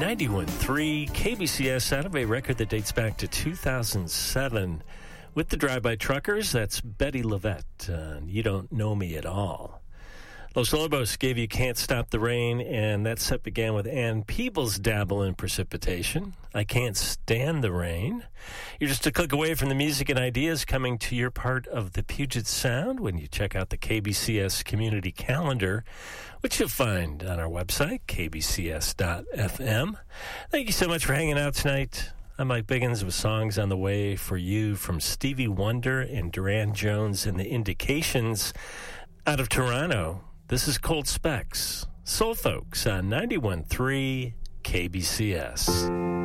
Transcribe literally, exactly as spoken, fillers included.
ninety-one point three K B C S out of a record that dates back to two thousand seven. With the Drive-By Truckers, that's Betty Lavette. Uh, you Don't Know Me at All. Los Lobos gave you Can't Stop the Rain, and that set began with Ann Peebles' Dabble in Precipitation. I Can't Stand the Rain. You're just a click away from the music and ideas coming to your part of the Puget Sound when you check out the K B C S community calendar, which you'll find on our website, k b c s dot f m. Thank you so much for hanging out tonight. I'm Mike Biggins with songs on the way for you from Stevie Wonder and Duran Jones and the Indications. Out of Toronto, this is Cold Specs, Soul Folks on ninety-one point three K B C S.